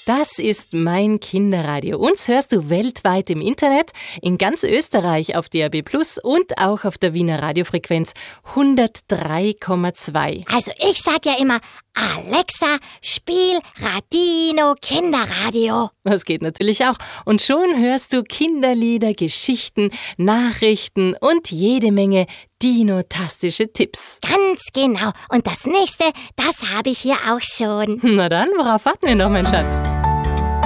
Das ist mein Kinderradio. Uns hörst du weltweit im Internet, in ganz Österreich auf DAB+ und auch auf der Wiener Radiofrequenz 103,2. Also ich sag ja immer, Alexa, spiel Radino Kinderradio. Das geht natürlich auch. Und schon hörst du Kinderlieder, Geschichten, Nachrichten und jede Menge dinotastische Tipps. Ganz genau. Und das nächste, das habe ich hier auch schon. Na dann, worauf warten wir noch, mein Schatz?